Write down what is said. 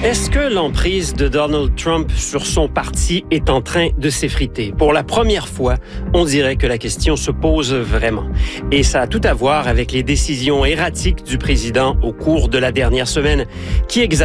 Est-ce que l'emprise de Donald Trump sur son parti est en train de s'effriter? Pour la première fois, on dirait que la question se pose vraiment. Et ça a tout à voir avec les décisions erratiques du président au cours de la dernière semaine, qui